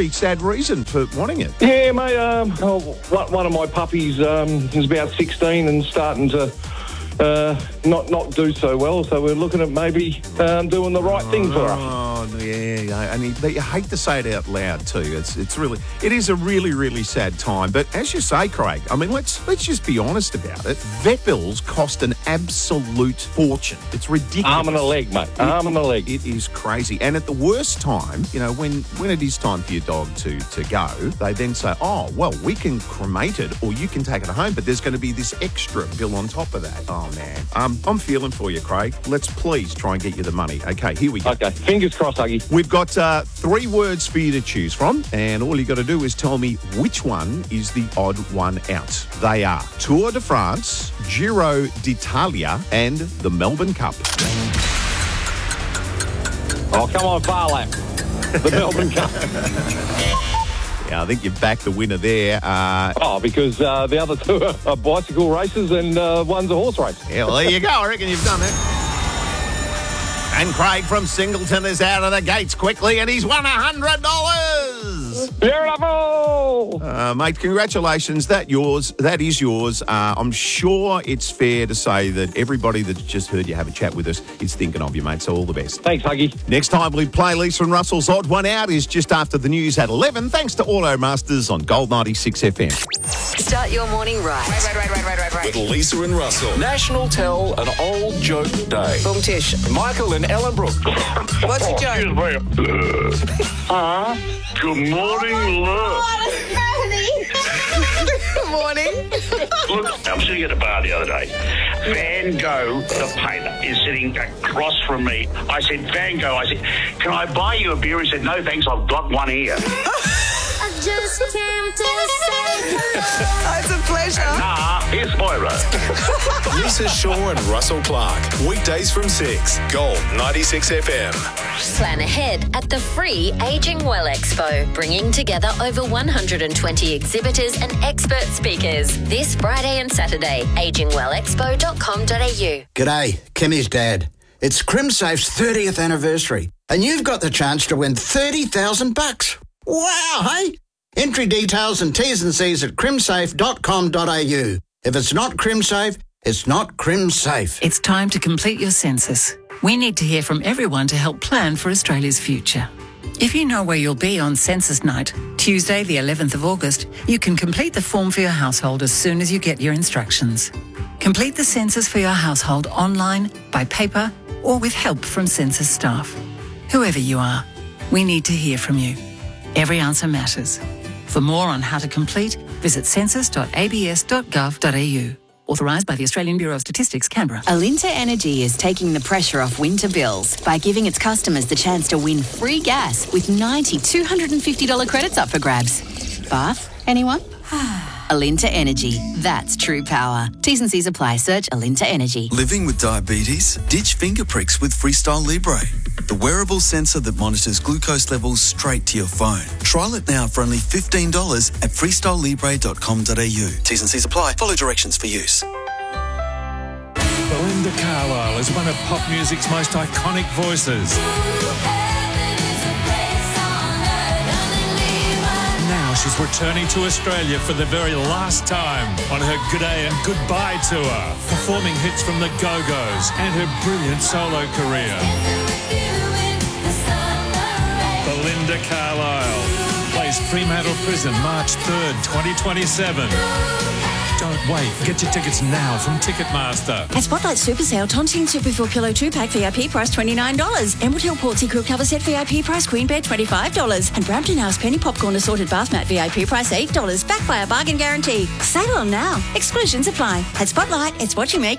pretty sad reason for wanting it. Yeah, mate. One of my puppies is about 16 and starting to not do so well. So we're looking at maybe doing the right thing for her. Oh, yeah. And you hate to say it out loud too. It is a really, really sad time. But as you say, Craig, I mean, let's just be honest about it. Vet bills cost an absolute fortune. It's ridiculous. Arm and a leg, mate. Arm and a leg. It is crazy. And at the worst time, you know, when it is time for your dog to go, they then say, oh, well, we can cremate it or you can take it home, but there's going to be this extra bill on top of that. Oh, man. I'm feeling for you, Craig. Let's please try and get you the money. Okay, here we go. Okay, fingers crossed, Huggy. We've got 3 words for you to choose from, and all you got to do is tell me which one is the odd one out. They are Tour de France, Giro d'Italia, and the Melbourne Cup. Oh, come on, Farlap. The Melbourne Cup. Yeah, I think you've backed the winner there. Because the other 2 are bicycle races and one's a horse race. Yeah, well, there you go. I reckon you've done it. And Craig from Singleton is out of the gates quickly, and he's won $100. Beautiful! Mate, congratulations. That is yours. I'm sure it's fair to say that everybody that's just heard you have a chat with us is thinking of you, mate. So all the best. Thanks, Huggy. Next time we play Lisa and Russell's Odd One Out is just after the news at 11. Thanks to Auto Masters on Gold 96 FM. Start your morning right. Right. With Lisa and Russell. National Tell an Old Joke Day. Boom Tish. Michael and Ellenbrook. What's the joke? Good morning, look. Good morning. Look, I'm sitting at a bar the other day. Van Gogh, the painter, is sitting across from me. I said, Van Gogh, can I buy you a beer? He said, no, thanks, I've got one here. I just came to say Oh, it's a pleasure. Here's Moira. Lisa Shaw and Russell Clark. Weekdays from 6. Gold 96 FM. Plan ahead at the free Aging Well Expo, bringing together over 120 exhibitors and expert speakers. This Friday and Saturday, agingwellexpo.com.au. G'day, Kimmy's dad. It's CrimSafe's 30th anniversary, and you've got the chance to win $30,000. Wow, hey? Entry details and T's and C's at crimsafe.com.au. If it's not CrimSafe, it's not CrimSafe. It's time to complete your census. We need to hear from everyone to help plan for Australia's future. If you know where you'll be on census night, Tuesday the 11th of August, you can complete the form for your household as soon as you get your instructions. Complete the census for your household online, by paper, or with help from census staff. Whoever you are, we need to hear from you. Every answer matters. For more on how to complete, visit census.abs.gov.au. Authorised by the Australian Bureau of Statistics, Canberra. Alinta Energy is taking the pressure off winter bills by giving its customers the chance to win free gas with 90 $250 credits up for grabs. Bath? Anyone? Alinta Energy. That's true power. T's and C's apply. Search Alinta Energy. Living with diabetes? Ditch finger pricks with Freestyle Libre, the wearable sensor that monitors glucose levels straight to your phone. Trial it now for only $15 at freestylelibre.com.au. T's and C's apply. Follow directions for use. Belinda Carlisle is one of pop music's most iconic voices. Now she's returning to Australia for the very last time on her G'day and Goodbye tour, performing hits from the Go-Go's and her brilliant solo career. Belinda Carlisle plays Fremantle Prison March 3rd, 2027. Don't wait. Get your tickets now from Ticketmaster. At Spotlight Super Sale, Tontine Super 4 Pillow 2-pack VIP price $29. Emerald Hill Portsea Quilt Cover Set VIP price Queen Bed $25. And Brampton House Penny Popcorn Assorted Bath Mat VIP price $8. Backed by a bargain guarantee. Sale on now. Exclusions apply. At Spotlight, it's what you make